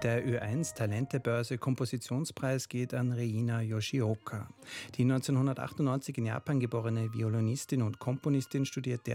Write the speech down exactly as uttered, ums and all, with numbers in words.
Der Ö eins Talentebörse Kompositionspreis geht an Reina Yoshioka. Die neunzehnhundertachtundneunzig in Japan geborene Violinistin und Komponistin studiert